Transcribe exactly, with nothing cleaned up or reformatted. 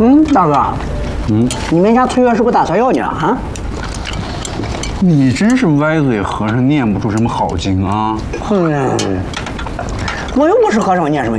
嗯，大哥，嗯，你们家崔月是不是打算要你了啊？ 你真是歪嘴和尚念不出什么好经啊！ 嗯，我又不是和尚，念什么经？